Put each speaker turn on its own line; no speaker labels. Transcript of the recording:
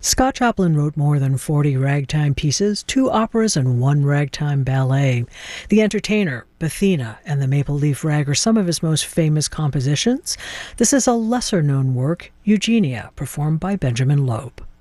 Scott Joplin wrote more than 40 ragtime pieces, 2 operas, and 1 ragtime ballet. The Entertainer, Bethina, and the Maple Leaf Rag are some of his most famous compositions. This is a lesser-known work, Eugenia, performed by Benjamin Loeb.